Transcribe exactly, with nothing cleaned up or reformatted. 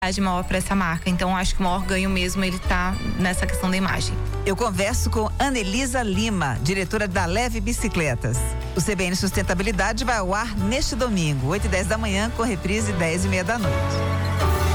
maior para essa marca. Então acho que o maior ganho mesmo ele tá nessa questão da imagem. Eu converso com Anelisa Lima, diretora da Leve Bicicletas. O C B N Sustentabilidade vai ao ar neste domingo, oito e dez da manhã, com reprise dez e meia da noite.